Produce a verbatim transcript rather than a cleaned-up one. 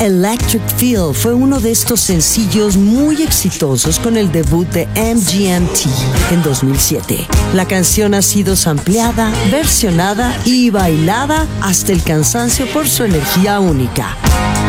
Electric Feel fue uno de estos sencillos muy exitosos con el debut de M G M T en dos mil siete. La canción ha sido sampleada, versionada y bailada hasta el cansancio por su energía única.